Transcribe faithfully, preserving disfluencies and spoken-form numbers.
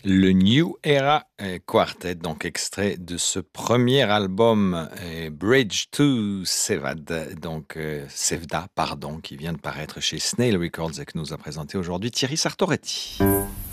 Le New Era euh, Quartet, donc extrait de ce premier album euh, Bridge to Sevda, donc euh, Sevda, pardon, qui vient de paraître chez Snail Records et que nous a présenté aujourd'hui Thierry Sartoretti.